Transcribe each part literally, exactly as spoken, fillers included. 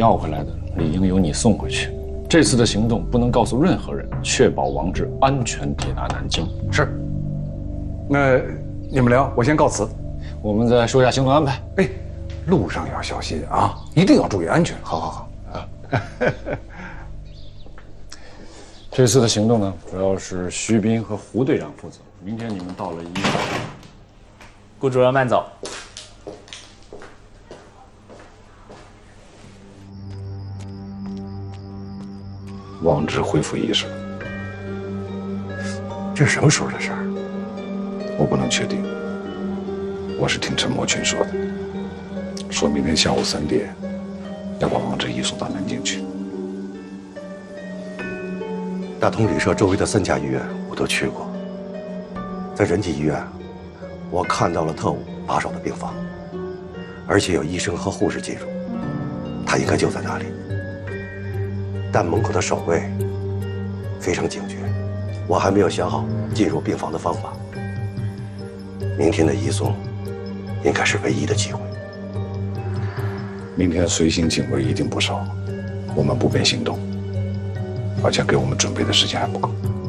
要回来的理应由你送回去。这次的行动不能告诉任何人，确保王志安全抵达南京。 是。那你们聊，我先告辞。 我们再说一下行动安排。 哎，路上要小心啊，一定要注意安全。好好好啊。 这次的行动呢，主要是徐斌和胡队长负责。明天你们到了医院。 顾主任慢走。 王志恢复意识了，这是什么时候的事儿？我不能确定。我是听陈默群说的，说明天下午三点要把王志移送到南京去。 大同旅社周围的三家医院我都去过，在仁济医院，我看到了特务把守的病房，而且有医生和护士进入，他应该就在那里。但门口的守卫非常警觉，我还没有想好进入病房的方法。明天的移送应该是唯一的机会。 明天随行警卫一定不少，我们不便行动，而且给我们准备的时间还不够。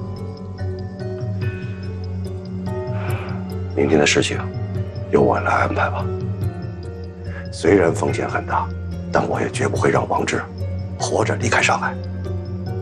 明天的事情由我来安排吧。虽然风险很大，但我也绝不会让王志活着离开上海。